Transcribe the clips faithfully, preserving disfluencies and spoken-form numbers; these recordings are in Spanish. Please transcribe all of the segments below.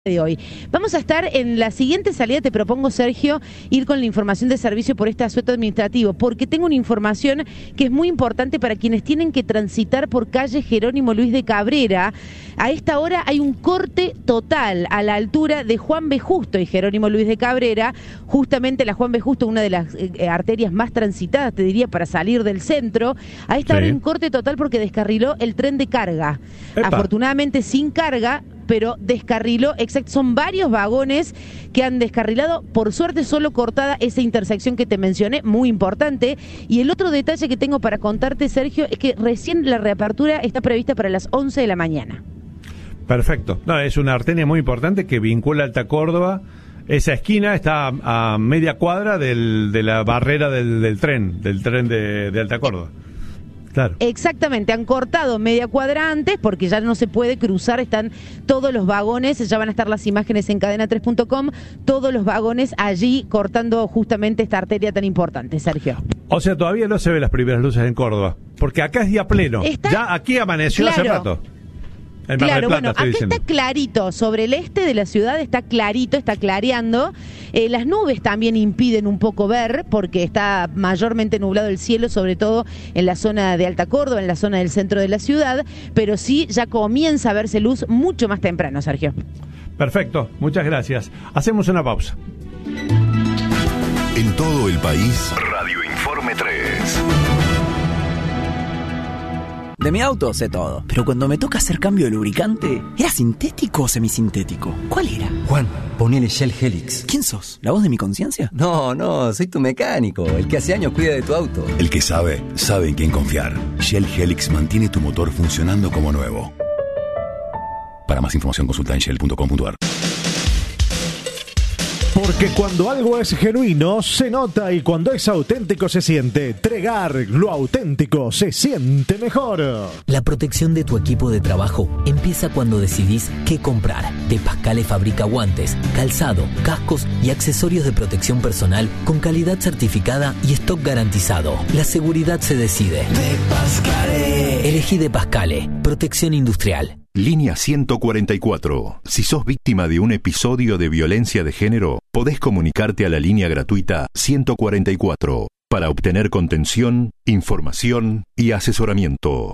de hoy. Vamos a estar en la siguiente salida, te propongo, Sergio, ir con la información de servicio por este asueto administrativo, porque tengo una información que es muy importante para quienes tienen que transitar por calle Jerónimo Luis de Cabrera. A esta hora hay un corte total a la altura de Juan B. Justo y Jerónimo Luis de Cabrera, justamente la Juan B. Justo, una de las eh, arterias más transitadas, te diría, para salir del centro. A esta sí. hora hay un corte total porque descarriló el tren de carga. Epa. Afortunadamente sin carga, pero descarriló, exacto, son varios vagones que han descarrilado, por suerte solo cortada esa intersección que te mencioné, muy importante. Y el otro detalle que tengo para contarte, Sergio, es que recién la reapertura está prevista para las once de la mañana. Perfecto. No, es una arteria muy importante que vincula Alta Córdoba. Esa esquina está a, a media cuadra del, de la barrera del, del tren, del tren de, de Alta Córdoba. Claro. Exactamente, han cortado media cuadra antes porque ya no se puede cruzar, están todos los vagones, ya van a estar las imágenes en cadena tres punto com, todos los vagones allí cortando justamente esta arteria tan importante, Sergio. O sea, todavía no se ven las primeras luces en Córdoba, porque acá es día pleno, está... ya aquí amaneció claro. hace rato. En claro, Plata, bueno, acá diciendo. Está clarito, sobre el este de la ciudad está clarito, está clareando. Eh, las nubes también impiden un poco ver, porque está mayormente nublado el cielo, sobre todo en la zona de Alta Córdoba, en la zona del centro de la ciudad, pero sí ya comienza a verse luz mucho más temprano, Sergio. Perfecto, muchas gracias. Hacemos una pausa. En todo el país, Radio Informe tres. De mi auto sé todo, pero cuando me toca hacer cambio de lubricante, ¿era sintético o semisintético? ¿Cuál era? Juan, ponele Shell Helix. ¿Quién sos? ¿La voz de mi conciencia? No, no, soy tu mecánico, el que hace años cuida de tu auto. El que sabe, sabe en quién confiar. Shell Helix mantiene tu motor funcionando como nuevo. Para más información consulta en shell punto com punto a r. Porque cuando algo es genuino, se nota, y cuando es auténtico se siente. Tregar, lo auténtico se siente mejor. La protección de tu equipo de trabajo empieza cuando decidís qué comprar. De Pascale fabrica guantes, calzado, cascos y accesorios de protección personal con calidad certificada y stock garantizado. La seguridad se decide. De Pascale. Elegí De Pascale, protección industrial. Línea ciento cuarenta y cuatro. Si sos víctima de un episodio de violencia de género, podés comunicarte a la línea gratuita ciento cuarenta y cuatro para obtener contención, información y asesoramiento.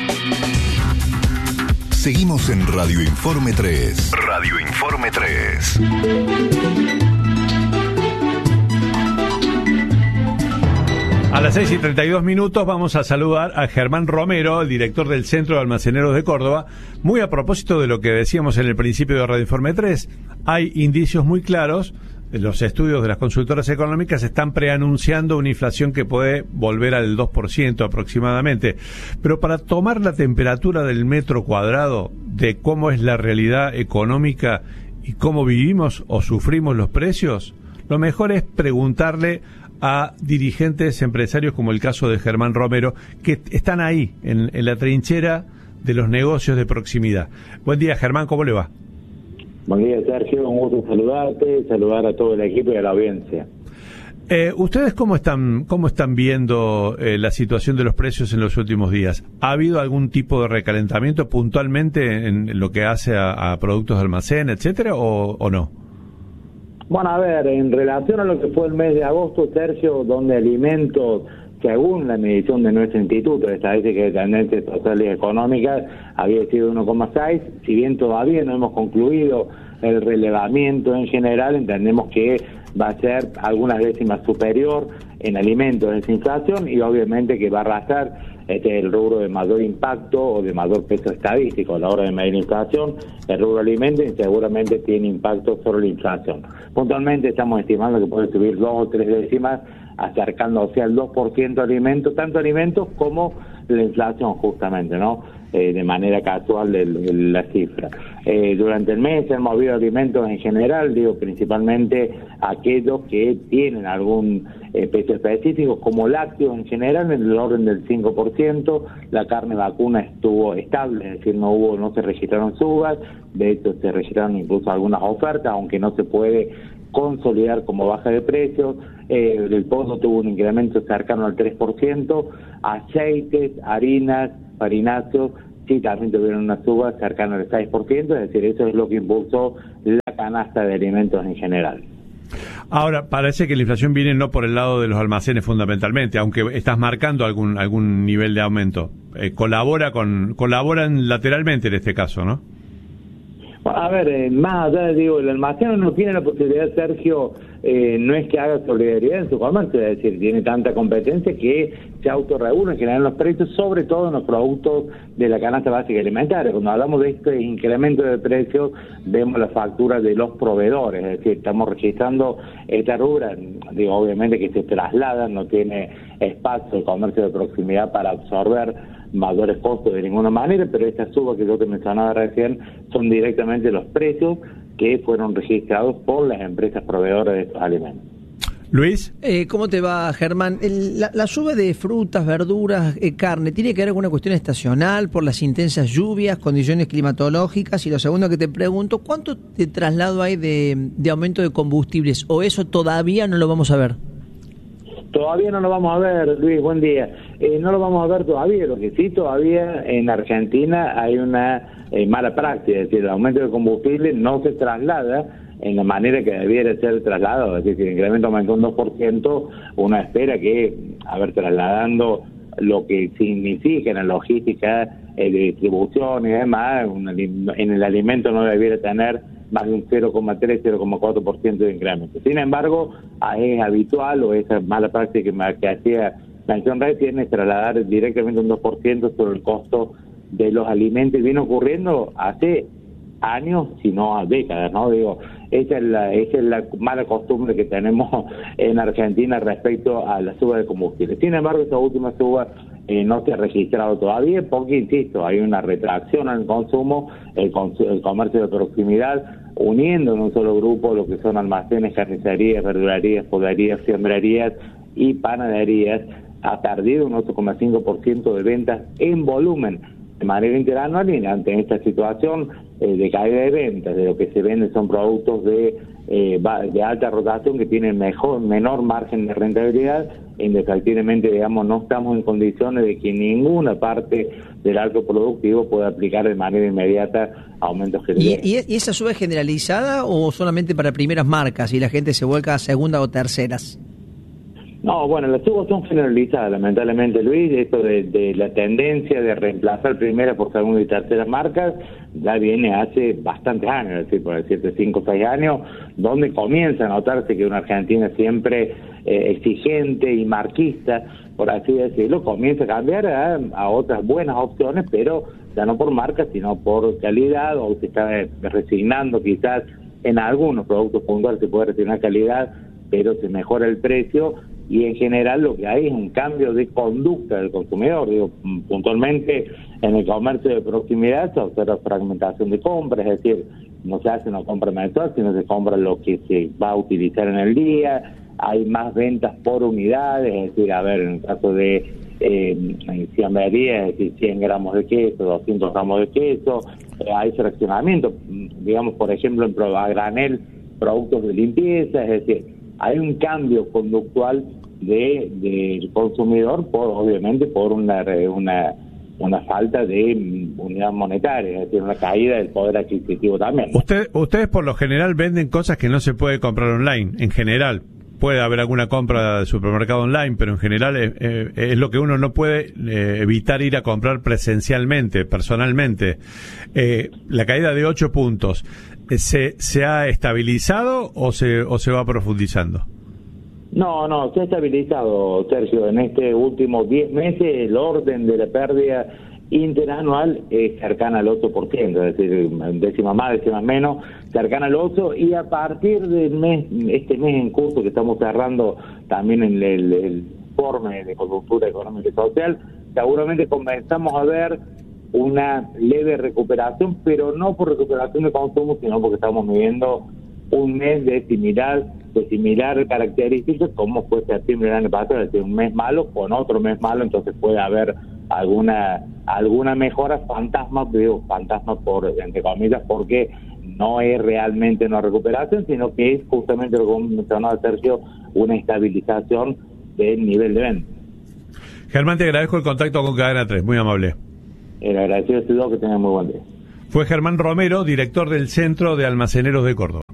Seguimos en Radio Informe tres. Radio Informe tres. A las seis y treinta y dos minutos vamos a saludar a Germán Romero, el director del Centro de Almaceneros de Córdoba. Muy a propósito de lo que decíamos en el principio de Radio Informe tres, hay indicios muy claros. Los estudios de las consultoras económicas están preanunciando una inflación que puede volver al dos por ciento aproximadamente. Pero para tomar la temperatura del metro cuadrado de cómo es la realidad económica y cómo vivimos o sufrimos los precios, lo mejor es preguntarle a dirigentes empresarios como el caso de Germán Romero, que están ahí, en, en la trinchera de los negocios de proximidad. Buen día, Germán, ¿cómo le va? Buen día, Sergio, un gusto saludarte, saludar a todo el equipo y a la audiencia. Eh, ¿Ustedes cómo están cómo están viendo eh, la situación de los precios en los últimos días? ¿Ha habido algún tipo de recalentamiento puntualmente en, en lo que hace a, a productos de almacén, etcétera, o, o no? Bueno, a ver, en relación a lo que fue el mes de agosto, Sergio, donde alimentos, según la medición de nuestro Instituto de Estadística de Tendencias Sociales y Económicas, había sido uno coma seis, si bien todavía no hemos concluido el relevamiento en general, entendemos que va a ser algunas décimas superior en alimentos esa inflación, y obviamente que va a arrastrar este es el rubro de mayor impacto o de mayor peso estadístico a la hora de medir la inflación. El rubro alimentos seguramente tiene impacto sobre la inflación. Puntualmente estamos estimando que puede subir dos o tres décimas, acercándose al dos por ciento de alimentos, tanto alimentos como la inflación justamente, ¿no? Eh, de manera casual de, de la cifra. Eh, durante el mes se han movido alimentos en general, digo principalmente aquellos que tienen algún eh, peso específico, como lácteos en general, en el orden del cinco por ciento, la carne vacuna estuvo estable, es decir, no hubo, no se registraron subas, de hecho se registraron incluso algunas ofertas, aunque no se puede consolidar como baja de precios. Eh, el pollo tuvo un incremento cercano al tres por ciento, aceites, harinas, farináceos sí también tuvieron una suba cercana al seis por ciento, es decir, eso es lo que impulsó la canasta de alimentos en general. Ahora, parece que la inflación viene no por el lado de los almacenes fundamentalmente, aunque estás marcando algún algún nivel de aumento. Eh, colabora con colaboran lateralmente en este caso, ¿no? A ver, eh, más allá, digo, el almacén no tiene la posibilidad, Sergio, eh, no es que haga solidaridad en su comercio, es decir, tiene tanta competencia que se autorregula en general los precios, sobre todo en los productos de la canasta básica alimentaria. Cuando hablamos de este incremento de precios, vemos la factura de los proveedores, es decir, estamos registrando esta rubra, digo, obviamente que se traslada, no tiene espacio el comercio de proximidad para absorber mayores costos de ninguna manera, pero estas subas que yo te mencionaba recién son directamente los precios que fueron registrados por las empresas proveedoras de estos alimentos. Luis. Eh, ¿Cómo te va, Germán? El, la, la suba de frutas, verduras, eh, carne, ¿tiene que ver con una cuestión estacional por las intensas lluvias, condiciones climatológicas? Y lo segundo que te pregunto, ¿cuánto de traslado hay de, de aumento de combustibles? ¿O eso todavía no lo vamos a ver? Todavía no lo vamos a ver, Luis, buen día. Eh, no lo vamos a ver todavía, lo que sí todavía en Argentina hay una eh, mala práctica, es decir, el aumento de combustible no se traslada en la manera que debiera ser trasladado, es decir, si el incremento aumentó un dos por ciento, uno espera que, a ver, trasladando lo que significa en la logística eh, de distribución y demás, un, en el alimento no debiera tener más de un cero coma tres, cero coma cuatro por ciento de incremento. Sin embargo, es habitual, o esa mala práctica que, me, que hacía mención recién, es trasladar directamente un dos por ciento sobre el costo de los alimentos. Viene ocurriendo hace años, si no a décadas, ¿no? Digo, esa es la, esa es la mala costumbre que tenemos en Argentina respecto a la suba de combustible. Sin embargo, esa última suba eh, no se ha registrado todavía porque, insisto, hay una retracción en el consumo, el, el comercio de proximidad, uniendo en un solo grupo lo que son almacenes, carnicerías, verdulerías, poderías, fiambrerías y panaderías, ha perdido un ocho coma cinco por ciento de ventas en volumen de manera interanual, y ante esta situación eh, de caída de ventas, de lo que se vende son productos de eh, de alta rotación que tienen mejor menor margen de rentabilidad, indefectiblemente, digamos, no estamos en condiciones de que ninguna parte del arco productivo pueda aplicar de manera inmediata aumentos generales. ¿Y, y, ¿Y esa suba es generalizada o solamente para primeras marcas y la gente se vuelca a segunda o terceras? No, bueno, las subas son generalizadas, lamentablemente, Luis. Esto de, de la tendencia de reemplazar primeras por segunda y terceras marcas ya viene hace bastantes años, es decir, por decirte cinco o seis años, donde comienza a notarse que una Argentina siempre eh, exigente y marquista, por así decirlo, comienza a cambiar a, a otras buenas opciones, pero ya no por marca, sino por calidad, o se está resignando quizás en algunos productos puntuales se puede resignar calidad, pero se mejora el precio. Y en general lo que hay es un cambio de conducta del consumidor. Digo, puntualmente en el comercio de proximidad se observa fragmentación de compras, es decir, no se hace una compra mensual, sino se compra lo que se va a utilizar en el día. Hay más ventas por unidades, es decir, a ver, en el caso de eh, fiambrería, es decir, cien gramos de queso, doscientos gramos de queso, eh, hay fraccionamiento, digamos, por ejemplo, en a granel, productos de limpieza, es decir, hay un cambio conductual de del consumidor, por obviamente por una una una falta de unidad monetaria, es decir, una caída del poder adquisitivo también. Usted, ustedes por lo general venden cosas que no se puede comprar online, en general. Puede haber alguna compra de supermercado online, pero en general es, eh, es lo que uno no puede eh, evitar ir a comprar presencialmente, personalmente. Eh, la caída de ocho puntos, ¿se, se ha estabilizado o se, o se va profundizando? No, no, se ha estabilizado, Sergio. En este último diez meses el orden de la pérdida interanual es cercana al ocho por ciento, es decir, décimas más, décimas menos, cercana al ocho, y a partir del mes, este mes en curso que estamos cerrando también en el, el informe de coyuntura económica y social, seguramente comenzamos a ver una leve recuperación, pero no por recuperación de consumo, sino porque estamos viviendo un mes de similar de similar características como fue septiembre del año pasado, es decir, un mes malo con otro mes malo, entonces puede haber alguna alguna mejora fantasma, digo fantasma por entre comillas, porque no es realmente una recuperación, sino que es justamente lo que mencionaba Sergio, una estabilización del nivel de venta. Germán, te agradezco el contacto con Cadena tres, muy amable. el agradecido estoy yo, que tengan muy buen día. Fue Germán Romero, director del Centro de Almaceneros de Córdoba.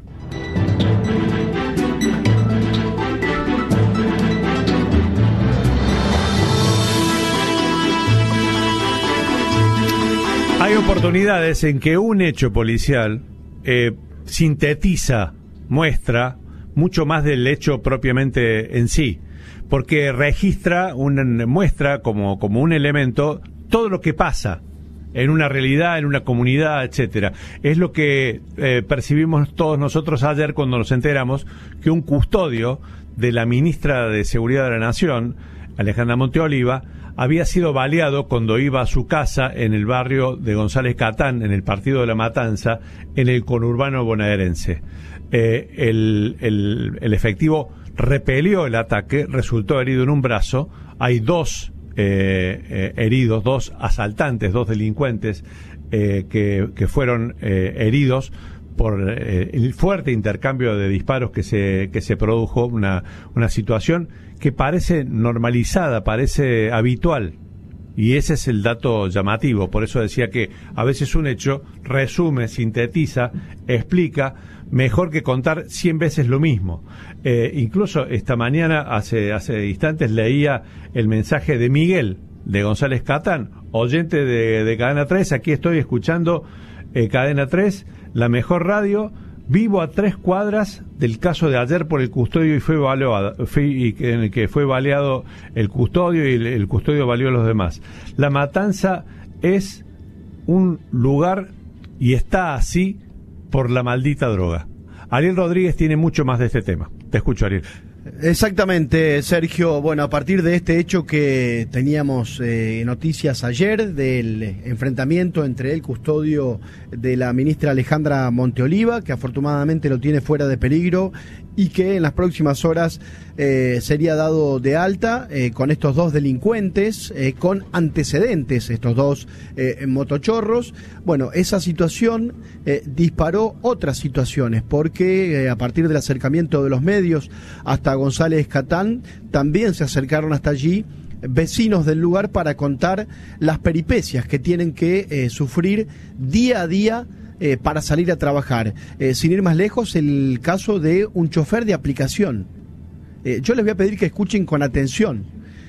Hay oportunidades en que un hecho policial eh, sintetiza, muestra mucho más del hecho propiamente en sí, porque registra, un, muestra como, como un elemento todo lo que pasa en una realidad, en una comunidad, etcétera. Es lo que eh, percibimos todos nosotros ayer cuando nos enteramos que un custodio de la ministra de Seguridad de la Nación, Alejandra Monteoliva, había sido baleado cuando iba a su casa en el barrio de González Catán, en el partido de La Matanza, en el conurbano bonaerense. Eh, el, el, el efectivo repelió el ataque, resultó herido en un brazo. Hay dos eh, eh, heridos, dos asaltantes, dos delincuentes eh, que, que fueron eh, heridos por eh, el fuerte intercambio de disparos que se que se produjo, una una situación que parece normalizada, parece habitual, y ese es el dato llamativo. Por eso decía que a veces un hecho resume, sintetiza, explica mejor que contar cien veces lo mismo. Eh, incluso esta mañana, hace hace instantes, leía el mensaje de Miguel de González Catán, oyente de, de Cadena tres. Aquí estoy escuchando eh, Cadena tres, la mejor radio. Vivo a tres cuadras del caso de ayer por el custodio y fue baleado, fue, y que, en el que fue baleado el custodio y el, el custodio baleó a los demás. La Matanza es un lugar y está así por la maldita droga. Ariel Rodríguez tiene mucho más de este tema. Te escucho, Ariel. Exactamente, Sergio. Bueno, a partir de este hecho que teníamos eh, noticias ayer del enfrentamiento entre el custodio de la ministra Alejandra Monteoliva, que afortunadamente lo tiene fuera de peligro y que en las próximas horas eh, sería dado de alta eh, con estos dos delincuentes, eh, con antecedentes, estos dos eh, motochorros. Bueno, esa situación eh, disparó otras situaciones, porque eh, a partir del acercamiento de los medios hasta González Catán, también se acercaron hasta allí vecinos del lugar para contar las peripecias que tienen que eh, sufrir día a día eh, para salir a trabajar. Eh, sin ir más lejos, el caso de un chofer de aplicación. Eh, yo les voy a pedir que escuchen con atención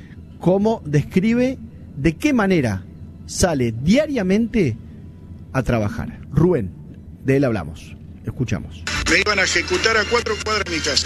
cómo describe de qué manera sale diariamente a trabajar. Rubén, de él hablamos. Escuchamos. Me iban a ejecutar a cuatro cuadras de mi casa.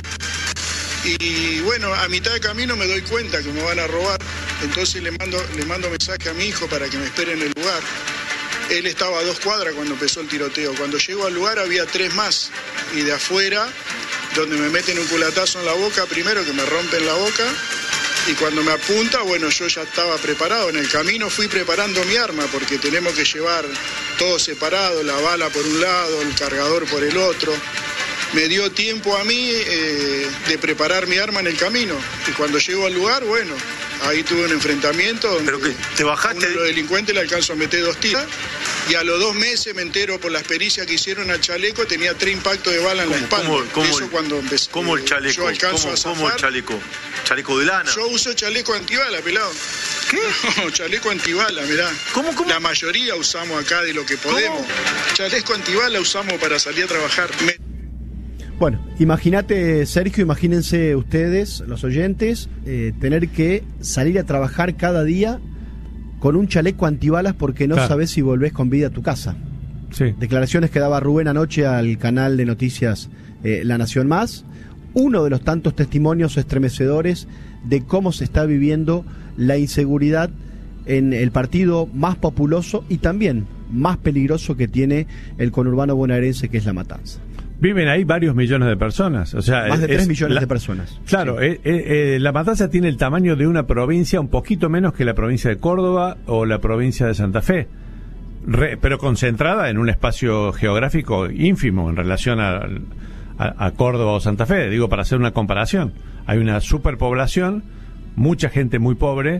Y bueno, a mitad de camino me doy cuenta que me van a robar, entonces le mando le mando mensaje a mi hijo para que me espere en el lugar. Él estaba a dos cuadras cuando empezó el tiroteo. Cuando llego al lugar había tres más, y de afuera, donde me meten un culatazo en la boca, primero que me rompen la boca, y cuando me apunta, bueno, yo ya estaba preparado. En el camino fui preparando mi arma, porque tenemos que llevar todo separado, la bala por un lado, el cargador por el otro. Me dio tiempo a mí eh, de preparar mi arma en el camino. Y cuando llego al lugar, bueno, ahí tuve un enfrentamiento donde ¿Pero que te bajaste? a uno de los delincuentes le alcanzo a meter dos tiros. Y a los dos meses me entero por las pericias que hicieron al chaleco, tenía tres impactos de bala en la espalda. ¿Cómo, cómo, Eso cuando empecé. ¿Cómo el chaleco? Yo alcanzo ¿Cómo, a zafar. ¿Cómo el chaleco? ¿Chaleco de lana? Yo uso chaleco antibala, pelado. ¿Qué? No, chaleco antibala, mirá. ¿Cómo, cómo? La mayoría usamos acá de lo que podemos. ¿Cómo? Chaleco antibala usamos para salir a trabajar. Me... Bueno, imagínate, Sergio, imagínense ustedes, los oyentes, eh, tener que salir a trabajar cada día con un chaleco antibalas porque no claro. sabés si volvés con vida a tu casa. Sí. Declaraciones que daba Rubén anoche al canal de noticias eh, La Nación Más. Uno de los tantos testimonios estremecedores de cómo se está viviendo la inseguridad en el partido más populoso y también más peligroso que tiene el conurbano bonaerense, que es La Matanza. Viven ahí varios millones de personas, o sea, más de tres es, millones la, de personas. Claro, sí. eh, eh, La Matanza tiene el tamaño de una provincia, un poquito menos que la provincia de Córdoba o la provincia de Santa Fe, Re, pero concentrada en un espacio geográfico ínfimo en relación a, a, a Córdoba o Santa Fe. Digo, para hacer una comparación, hay una superpoblación, mucha gente muy pobre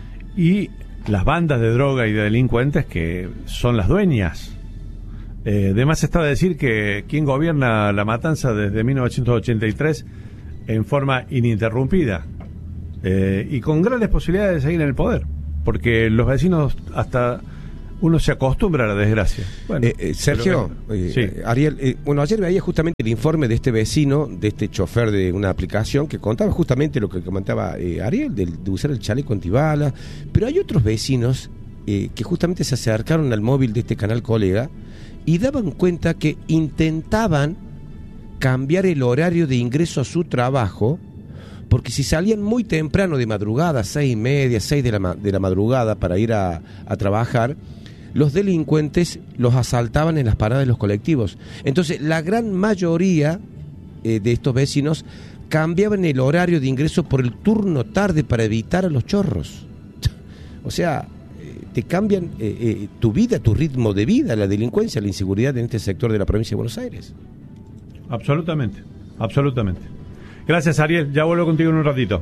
y las bandas de droga y de delincuentes que son las dueñas. Eh, además está de decir que quien gobierna La Matanza desde mil novecientos ochenta y tres en forma ininterrumpida eh, y con grandes posibilidades de seguir en el poder, porque los vecinos hasta uno se acostumbra a la desgracia. Bueno, eh, eh, Sergio, pero, eh, sí. Ariel, eh, bueno, ayer veía justamente el informe de este vecino, de este chofer de una aplicación que contaba justamente lo que comentaba eh, Ariel, de, de usar el chaleco antibalas, pero hay otros vecinos eh, que justamente se acercaron al móvil de este canal Colega y daban cuenta que intentaban cambiar el horario de ingreso a su trabajo, porque si salían muy temprano de madrugada, seis y media, seis de la, ma- de la madrugada para ir a, a trabajar, los delincuentes los asaltaban en las paradas de los colectivos. Entonces, la gran mayoría eh, de estos vecinos cambiaban el horario de ingreso por el turno tarde para evitar a los chorros. O sea, eh, te cambian eh, eh, tu vida, tu ritmo de vida, la delincuencia, la inseguridad en este sector de la provincia de Buenos Aires. Absolutamente, absolutamente. Gracias, Ariel. Ya vuelvo contigo en un ratito.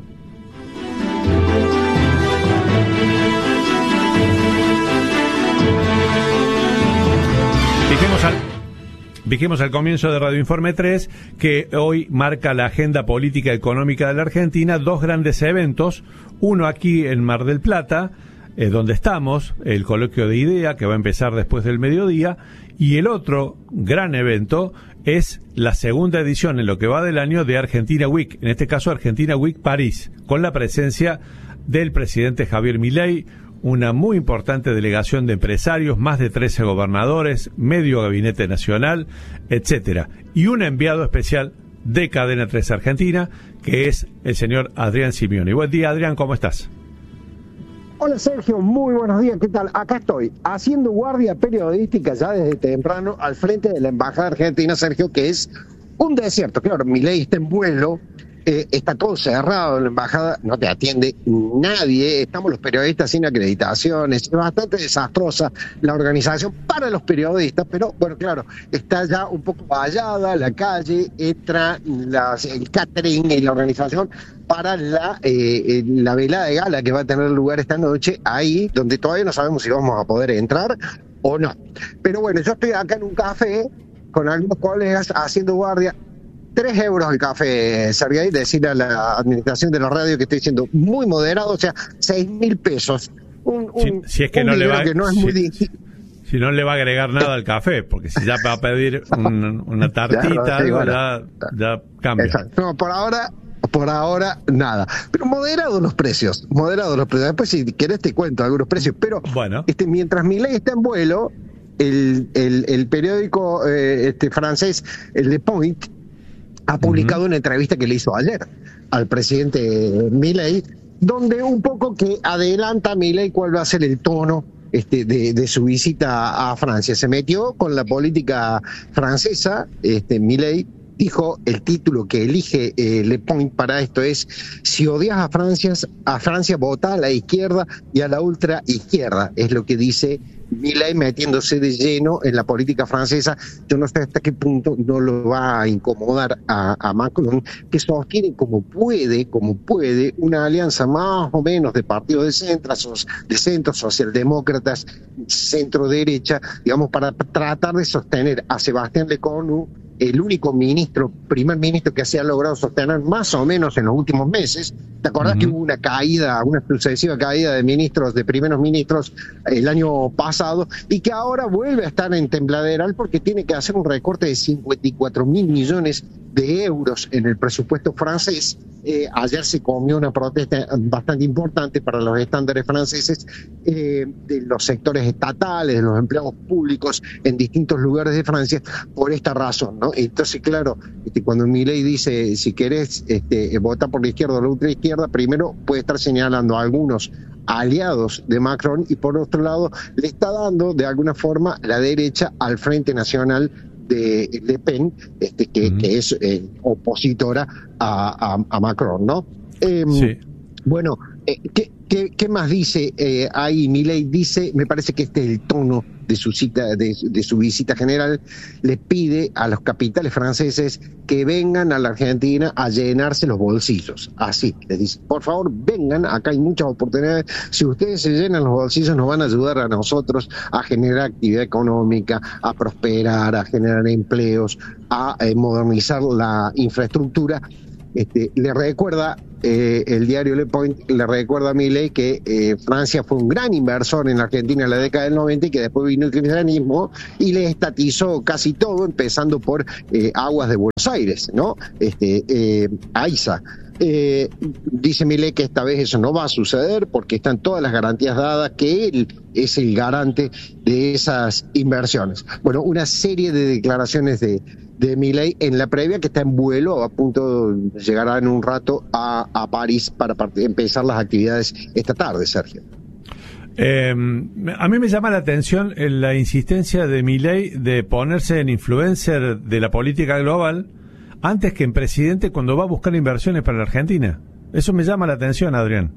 Dijimos al, dijimos al comienzo de Radio Informe tres que hoy marca la agenda política y económica de la Argentina dos grandes eventos. Uno aquí en Mar del Plata, eh, donde estamos, el coloquio de IDEA, que va a empezar después del mediodía, y el otro gran evento es la segunda edición en lo que va del año de Argentina Week, en este caso Argentina Week París, con la presencia del presidente Javier Milei, una muy importante delegación de empresarios, más de trece gobernadores, medio gabinete nacional, etcétera, y un enviado especial de Cadena tres Argentina, que es el señor Adrián Simeoni. Buen día, Adrián, ¿cómo estás? Hola Sergio, muy buenos días, ¿qué tal? Acá estoy, haciendo guardia periodística ya desde temprano al frente de la Embajada Argentina, Sergio, que es un desierto. Claro, Milei está en vuelo, eh, está todo cerrado en la Embajada, no te atiende nadie, estamos los periodistas sin acreditaciones, es bastante desastrosa la organización para los periodistas, pero bueno, claro, está ya un poco vallada la calle, entra las, el catering y la organización para la, eh, la velada de gala que va a tener lugar esta noche, ahí donde todavía no sabemos si vamos a poder entrar o no. Pero bueno, yo estoy acá en un café con algunos colegas haciendo guardia. Tres euros el café, Sergei, decir a la administración de la radio que estoy siendo muy moderado, o sea, seis mil pesos. Un, un, si, si es que un no le va que no es si, muy difícil. Si no le va a agregar nada al café, porque si ya va a pedir un, una tartita, ya, algo, bueno, ya, ya cambia. Exacto. No, por ahora... Por ahora, nada. Pero moderados los precios, moderados los precios. Después, si querés, te cuento algunos precios. Pero bueno, este, mientras Milei está en vuelo, el, el, el periódico eh, este, francés, el Le Point, ha publicado uh-huh. una entrevista que le hizo ayer al presidente Milei, donde un poco que adelanta a Milei cuál va a ser el tono este, de, de su visita a Francia. Se metió con la política francesa, este, Milei. Dijo, el título que elige eh, Le Point para esto es: si odias a Francia, a Francia vota a la izquierda y a la ultra izquierda. Es lo que dice Milei, metiéndose de lleno en la política francesa. Yo no sé hasta qué punto no lo va a incomodar a, a Macron, que sostiene como puede, como puede, una alianza más o menos de partidos de centro, de centro, socialdemócratas, centro derecha, digamos, para tratar de sostener a Sebastián Lecornu, el único ministro, primer ministro que se ha logrado sostener más o menos en los últimos meses. ¿Te acordás uh-huh. que hubo una caída, una sucesiva caída de ministros, de primeros ministros el año pasado, y que ahora vuelve a estar en tembladeral porque tiene que hacer un recorte de cincuenta y cuatro mil millones de euros en el presupuesto francés? Eh, ayer se comió una protesta bastante importante para los estándares franceses eh, de los sectores estatales, de los empleados públicos en distintos lugares de Francia, por esta razón, ¿no? Entonces, claro, este, cuando Milei dice, si querés este, votar por la izquierda o la ultraizquierda, primero puede estar señalando a algunos aliados de Macron, y por otro lado le está dando de alguna forma la derecha al Frente Nacional de Le Pen, este, que, uh-huh. que es eh, opositora a, a, a Macron, ¿no? Eh, sí. Bueno, eh, ¿qué, qué, ¿qué más dice eh, ahí Milei? Dice, me parece que este es el tono de su cita, de, de su visita general. Le pide a los capitales franceses que vengan a la Argentina a llenarse los bolsillos. Así, les dice, por favor, vengan, acá hay muchas oportunidades. Si ustedes se llenan los bolsillos, nos van a ayudar a nosotros a generar actividad económica, a prosperar, a generar empleos, a eh, modernizar la infraestructura. Este, le recuerda eh, el diario Le Point le recuerda a Milei que eh, Francia fue un gran inversor en Argentina en la década del noventa y que después vino el kirchnerismo y le estatizó casi todo, empezando por eh, Aguas de Buenos Aires, ¿no? Este, eh, AISA. Eh, dice Milei que esta vez eso no va a suceder porque están todas las garantías dadas, que él es el garante de esas inversiones. Bueno, una serie de declaraciones de, de Milei en la previa, que está en vuelo, a punto de llegar en un rato a, a París para part- empezar las actividades esta tarde, Sergio. Eh, a mí me llama la atención la insistencia de Milei de ponerse en influencer de la política global antes que en presidente cuando va a buscar inversiones para la Argentina. Eso me llama la atención, Adrián.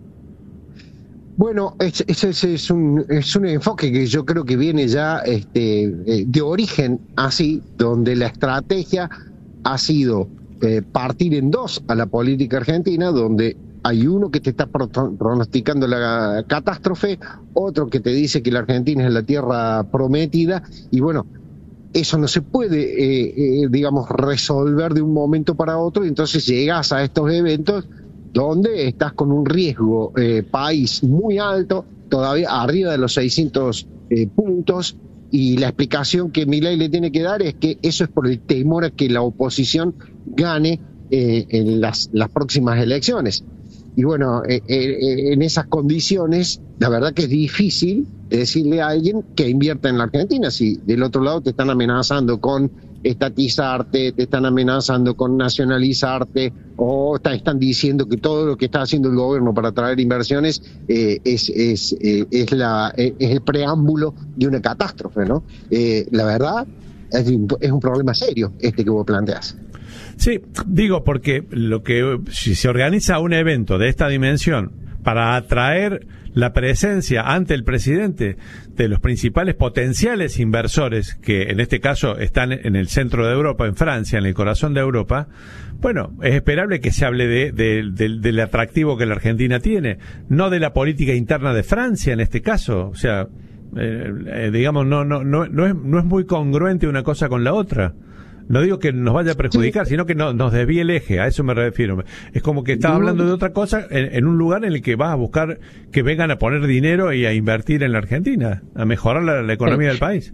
Bueno, ese es, es, es, un, es un enfoque que yo creo que viene ya este, eh, de origen así, donde la estrategia ha sido eh, partir en dos a la política argentina, donde hay uno que te está pronosticando la catástrofe, otro que te dice que la Argentina es la tierra prometida, y bueno, eso no se puede, eh, eh, digamos, resolver de un momento para otro, y entonces llegas a estos eventos donde estás con un riesgo eh, país muy alto, todavía arriba de los seiscientos eh, puntos, y la explicación que Milei le tiene que dar es que eso es por el temor a que la oposición gane eh, en las, las próximas elecciones. Y bueno, eh, eh, en esas condiciones, la verdad que es difícil decirle a alguien que invierta en la Argentina, si del otro lado te están amenazando con estatizarte, te están amenazando con nacionalizarte, o te están diciendo que todo lo que está haciendo el gobierno para traer inversiones eh, es, es, eh, es, la, eh, es el preámbulo de una catástrofe, ¿no? Eh, la verdad, es un, es un problema serio este que vos planteás. Sí, digo porque lo que si se organiza un evento de esta dimensión para atraer la presencia ante el presidente de los principales potenciales inversores que en este caso están en el centro de Europa, en Francia, en el corazón de Europa, bueno, es esperable que se hable de, de, de, del atractivo que la Argentina tiene, no de la política interna de Francia en este caso, o sea, eh, eh, digamos, no, no, no, no es, no es muy congruente una cosa con la otra. No digo que nos vaya a perjudicar, sino que no, nos desvíe el eje, a eso me refiero. Es como que estás hablando de otra cosa en, en un lugar en el que vas a buscar que vengan a poner dinero y a invertir en la Argentina, a mejorar la, la economía del país.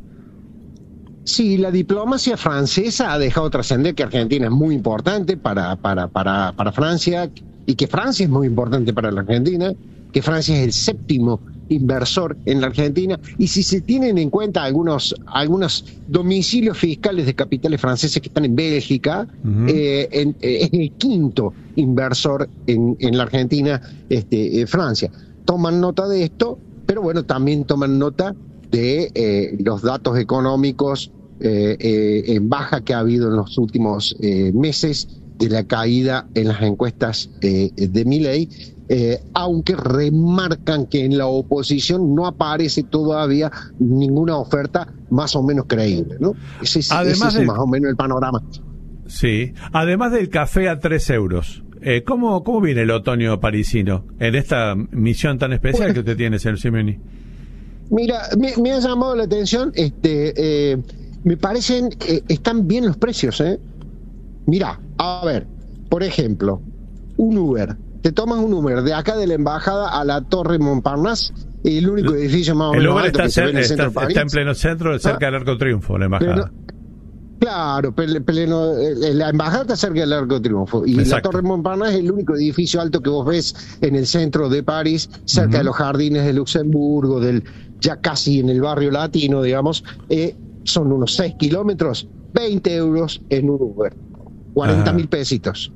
Sí, la diplomacia francesa ha dejado trascender que Argentina es muy importante para, para, para, para Francia, y que Francia es muy importante para la Argentina, que Francia es el séptimo inversor en la Argentina, y si se tienen en cuenta algunos algunos domicilios fiscales de capitales franceses que están en Bélgica, uh-huh. eh, en, eh, es el quinto inversor en, en la Argentina, este, eh, Francia. Toman nota de esto, pero bueno, también toman nota de eh, los datos económicos eh, eh, en baja que ha habido en los últimos eh, meses, de la caída en las encuestas eh, de Milei, eh, aunque remarcan que en la oposición no aparece todavía ninguna oferta más o menos creíble, ¿no? Ese es, Además ese es del, más o menos el panorama. Sí, además del café a tres euros, eh, ¿cómo, ¿cómo viene el otoño parisino en esta misión tan especial bueno, que usted tiene, señor Simeoni? Mira, me, me ha llamado la atención, este, eh, me parecen, eh, están bien los precios, ¿eh? Mira, a ver, por ejemplo, un Uber. Te tomas un Uber de acá de la embajada a la Torre Montparnasse, el único edificio más o menos el Uber alto está, que se ve en el está, centro de París. Está en pleno centro, cerca ah, del Arco de Triunfo, la embajada. Pero, claro, pleno, la embajada está cerca del Arco de Triunfo, y Exacto. la Torre Montparnasse es el único edificio alto que vos ves en el centro de París, cerca uh-huh. de los jardines de Luxemburgo, del ya casi en el barrio latino, digamos. Eh, son unos seis kilómetros, veinte euros en un Uber. cuarenta mil pesitos.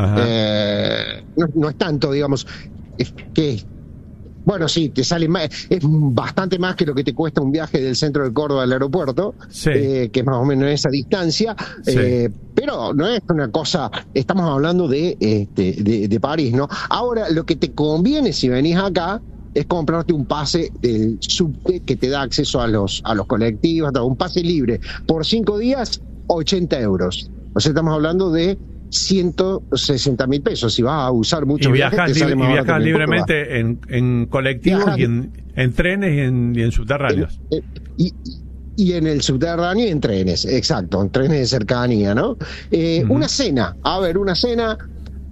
Eh, no, no es tanto, digamos, es que, bueno, sí, te sale más, es bastante más que lo que te cuesta un viaje del centro de Córdoba al aeropuerto, sí. eh, que es más o menos esa distancia, sí. eh, pero no es una cosa, estamos hablando de, este, de, de París, ¿no? Ahora, lo que te conviene si venís acá es comprarte un pase del subte que te da acceso a los, a los colectivos, un pase libre por cinco días, ochenta euros. O sea, estamos hablando de ciento sesenta mil pesos. Si vas a usar mucho y viajas, viaje, li- y viajas libremente en, en colectivos viajas, y en, en trenes y en, y en subterráneos. En, y, y en el subterráneo y en trenes, exacto, en trenes de cercanía, ¿no? Eh, uh-huh. Una cena, a ver, una cena,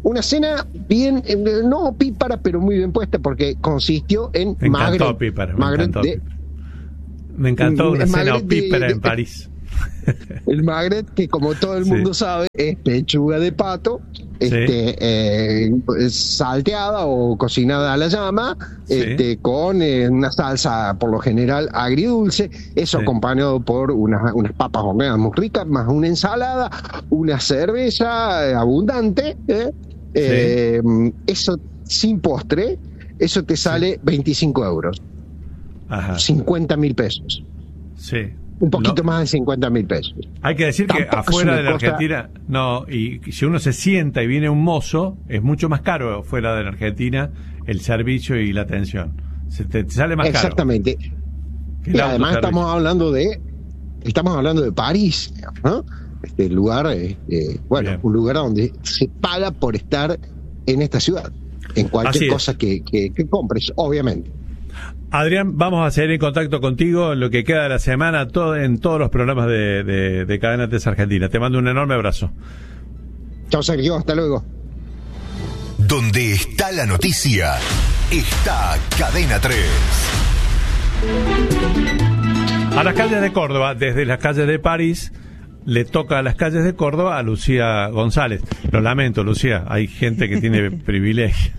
una cena bien, eh, no pípara, pero muy bien puesta, porque consistió en Me encantó magret, pípara, me magret encantó. de, Me encantó una cena magret de- opípara de- en París. el magret, que como todo el Sí. mundo sabe, es pechuga de pato, este, eh, salteada o cocinada a la llama, Sí. este, con eh, una salsa por lo general agridulce, eso Sí. acompañado por unas, unas papas horneadas muy ricas, más una ensalada, una cerveza eh, abundante, ¿eh? Eh, eso sin postre, eso te sale veinticinco euros, Ajá. cincuenta mil pesos, Sí. un poquito más de cincuenta mil pesos. Hay que decir que Tampoco es afuera una de la cosa- Argentina, no, y si uno se sienta y viene un mozo, es mucho más caro fuera de la Argentina el servicio y la atención. Se te, te sale más Exactamente. caro. Que el Y además autoservicio. estamos hablando de estamos hablando de París, ¿no? Este lugar, eh, eh, bueno, Bien. un lugar donde se paga por estar en esta ciudad, en Así cualquier es. cosa que, que, que compres, obviamente. Adrián, vamos a seguir en contacto contigo en lo que queda de la semana todo, en todos los programas de, de, de Cadena T E S Argentina. Te mando un enorme abrazo. Chao, Sergio, hasta luego. Donde está la noticia, está Cadena tres. A las calles de Córdoba, desde las calles de París, le toca a las calles de Córdoba a Lucía González. Lo lamento, Lucía, hay gente que tiene privilegio.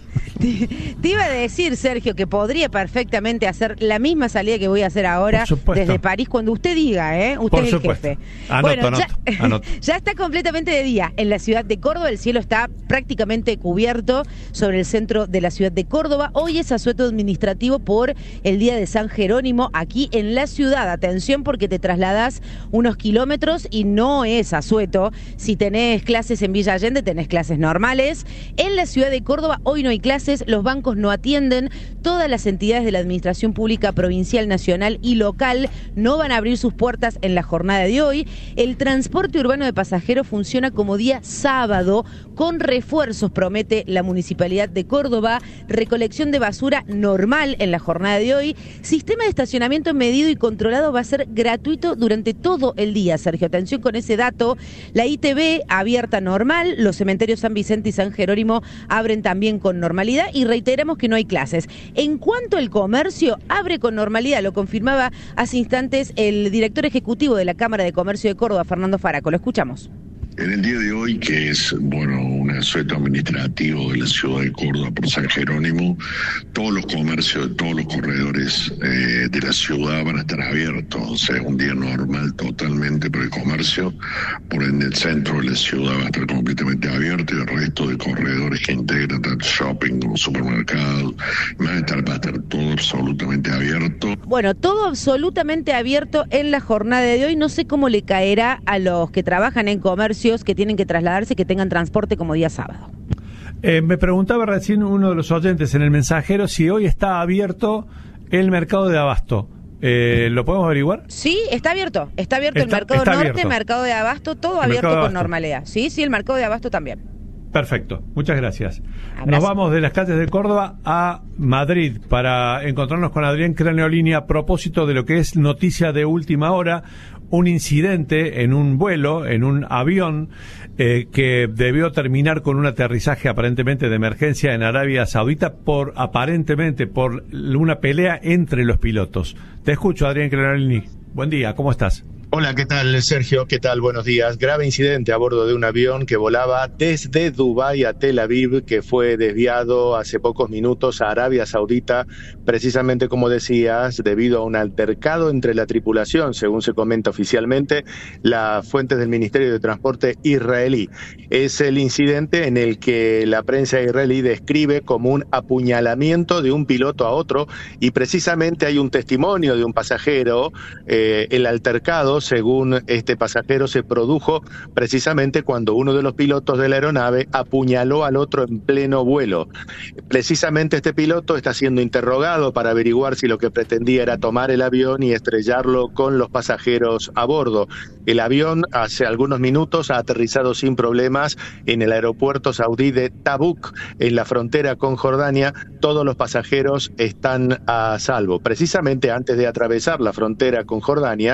Te iba a decir, Sergio, que podría perfectamente hacer la misma salida que voy a hacer ahora Por supuesto. desde París cuando usted diga, ¿eh? Usted Por es el supuesto. jefe. Anoto, bueno, anoto, ya, anoto. ya está completamente de día. En la ciudad de Córdoba el cielo está prácticamente cubierto sobre el centro de la ciudad de Córdoba. Hoy es asueto administrativo por el día de San Jerónimo aquí en la ciudad. Atención porque te trasladás unos kilómetros y no es asueto. Si tenés clases en Villa Allende, tenés clases normales. En la ciudad de Córdoba hoy no hay clases, los bancos no atienden, todas las entidades de la administración pública provincial, nacional y local no van a abrir sus puertas en la jornada de hoy. El transporte urbano de pasajeros funciona como día sábado, con refuerzos, promete la Municipalidad de Córdoba, recolección de basura normal en la jornada de hoy, sistema de estacionamiento medido y controlado va a ser gratuito durante todo el día, Sergio, atención con ese dato, la I T B abierta normal, los cementerios San Vicente y San Jerónimo abren también con normalidad y reiteramos que no hay clases. En cuanto al comercio, abre con normalidad, lo confirmaba hace instantes el director ejecutivo de la Cámara de Comercio de Córdoba, Fernando Faraco. Lo escuchamos. En el día de hoy, que es, bueno, un asueto administrativo de la ciudad de Córdoba por San Jerónimo, todos los comercios de todos los corredores eh, de la ciudad van a estar abiertos. O sea, es un día normal totalmente para el comercio. Por ende, el centro de la ciudad va a estar completamente abierto y el resto de corredores que integran tanto shopping como supermercados, van a estar, va a estar todo absolutamente abierto. Bueno, todo absolutamente abierto en la jornada de hoy. No sé cómo le caerá a los que trabajan en comercios que tienen que trasladarse, que tengan transporte como día sábado. Eh, me preguntaba recién uno de los oyentes en el mensajero si hoy está abierto el mercado de abasto. Eh, ¿Lo podemos averiguar? Sí, está abierto. Está abierto Está- el mercado está norte, abierto. mercado de abasto, todo El abierto mercado de con abasto. normalidad. Sí, sí, el mercado de abasto también. Perfecto, muchas gracias. Abrazo. Nos vamos de las calles de Córdoba a Madrid para encontrarnos con Adrián Craneolini a propósito de lo que es noticia de última hora, un incidente en un vuelo, en un avión eh, que debió terminar con un aterrizaje aparentemente de emergencia en Arabia Saudita por aparentemente por una pelea entre los pilotos. Te escucho, Adrián Craneolini. Buen día, ¿cómo estás? Hola, ¿qué tal, Sergio? ¿Qué tal? Buenos días. Grave incidente a bordo de un avión que volaba desde Dubái a Tel Aviv, que fue desviado hace pocos minutos a Arabia Saudita, precisamente como decías, debido a un altercado entre la tripulación, según se comenta oficialmente, las fuentes del Ministerio de Transporte israelí. Es el incidente en el que la prensa israelí describe como un apuñalamiento de un piloto a otro, y precisamente hay un testimonio de un pasajero. Eh, el altercado, según este pasajero, se produjo precisamente cuando uno de los pilotos de la aeronave apuñaló al otro en pleno vuelo. Precisamente este piloto está siendo interrogado para averiguar si lo que pretendía era tomar el avión y estrellarlo con los pasajeros a bordo. El avión hace algunos minutos ha aterrizado sin problemas en el aeropuerto saudí de Tabuk, en la frontera con Jordania. Todos los pasajeros están a salvo. Precisamente antes de atravesar la frontera con Jordania,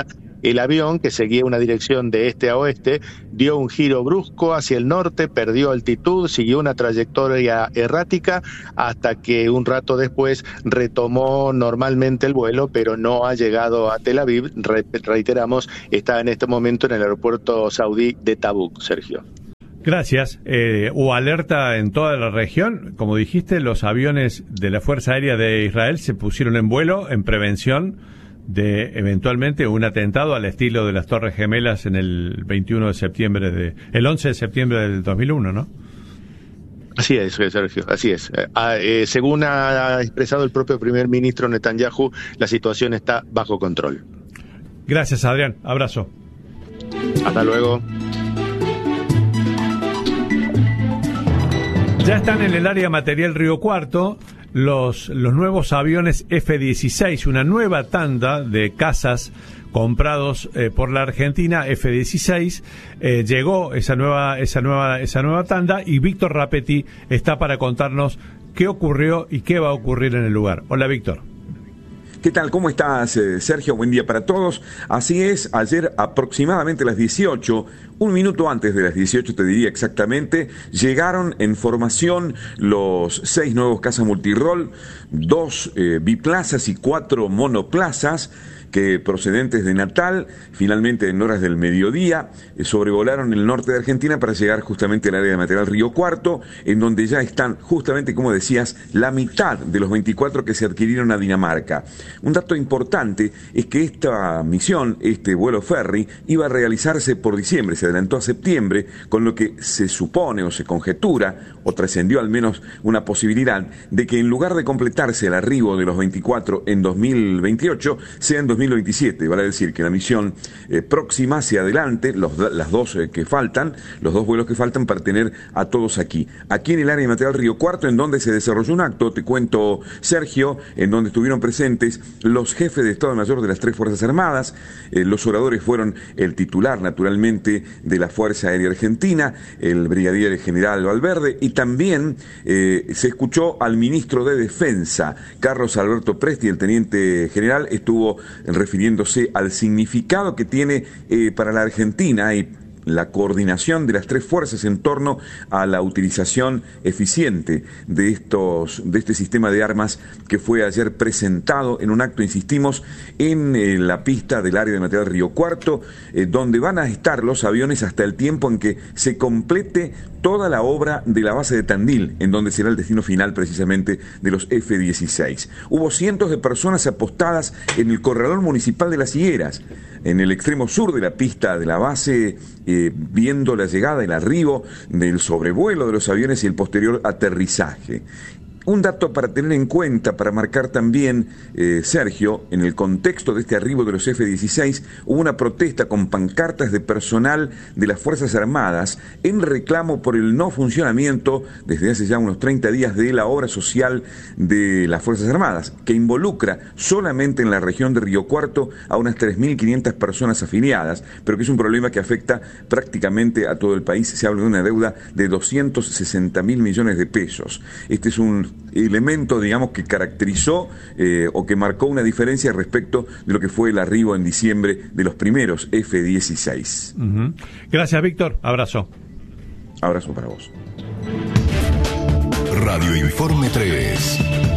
El avión, que seguía una dirección de este a oeste, dio un giro brusco hacia el norte, perdió altitud, siguió una trayectoria errática hasta que un rato después retomó normalmente el vuelo, pero no ha llegado a Tel Aviv. Re- reiteramos, está en este momento en el aeropuerto saudí de Tabuk, Sergio. Gracias. Eh, ¿Hubo alerta en toda la región? Como dijiste, los aviones de la Fuerza Aérea de Israel se pusieron en vuelo en prevención de eventualmente un atentado al estilo de las Torres Gemelas en el veintiuno de septiembre de el once de septiembre del dos mil uno, ¿no? Así es, Sergio, así es. Eh, eh, según ha expresado el propio primer ministro Netanyahu, la situación está bajo control. Gracias, Adrián. Abrazo. Hasta luego. Ya están en el área material Río Cuarto los, los nuevos aviones F dieciséis, una nueva tanda de cazas comprados eh, por la Argentina, F dieciséis. Eh, llegó esa nueva, esa nueva, esa nueva tanda y Víctor Rapetti está para contarnos qué ocurrió y qué va a ocurrir en el lugar. Hola, Víctor. ¿Qué tal? ¿Cómo estás, eh, Sergio? Buen día para todos. Así es, ayer aproximadamente a las dieciocho, un minuto antes de las dieciocho te diría exactamente, llegaron en formación los seis nuevos cazas multirol, dos eh, biplazas y cuatro monoplazas, que procedentes de Natal, finalmente en horas del mediodía, eh, sobrevolaron el norte de Argentina para llegar justamente al área de material Río Cuarto, en donde ya están justamente, como decías, la mitad de los veinticuatro que se adquirieron a Dinamarca. Un dato importante es que esta misión, este vuelo ferry, iba a realizarse por diciembre, se adelantó a septiembre, con lo que se supone o se conjetura, o trascendió al menos una posibilidad, de que en lugar de completarse el arribo de los veinticuatro en dos mil veintiocho, sea en dos mil veintisiete, vale decir que la misión eh, próxima se adelante, los, las dos eh, que faltan, los dos vuelos que faltan para tener a todos aquí. Aquí en el área de material Río Cuarto, en donde se desarrolló un acto, te cuento, Sergio, en donde estuvieron presentes los jefes de Estado Mayor de las tres Fuerzas Armadas, eh, los oradores fueron el titular, naturalmente, de la Fuerza Aérea Argentina, el brigadier general Valverde, y también eh, se escuchó al ministro de Defensa, Carlos Alberto Presti, el teniente general, estuvo refiriéndose al significado que tiene eh, para la Argentina y la coordinación de las tres fuerzas en torno a la utilización eficiente de estos de este sistema de armas que fue ayer presentado en un acto, insistimos, en eh, la pista del área de material Río Cuarto, eh, donde van a estar los aviones hasta el tiempo en que se complete toda la obra de la base de Tandil, en donde será el destino final precisamente de los F dieciséis. Hubo cientos de personas apostadas en el corredor municipal de Las Higueras, en el extremo sur de la pista de la base, eh, viendo la llegada, el arribo del sobrevuelo de los aviones y el posterior aterrizaje. Un dato para tener en cuenta, para marcar también, eh, Sergio, en el contexto de este arribo de los F dieciséis, hubo una protesta con pancartas de personal de las Fuerzas Armadas en reclamo por el no funcionamiento, desde hace ya unos treinta días, de la obra social de las Fuerzas Armadas, que involucra solamente en la región de Río Cuarto a unas tres mil quinientas personas afiliadas, pero que es un problema que afecta prácticamente a todo el país. Se habla de una deuda de doscientos sesenta mil millones de pesos. Este es un elemento, digamos, que caracterizó eh, o que marcó una diferencia respecto de lo que fue el arribo en diciembre de los primeros F dieciséis. Uh-huh. Gracias, Víctor. Abrazo. Abrazo para vos. Radio Informe tres.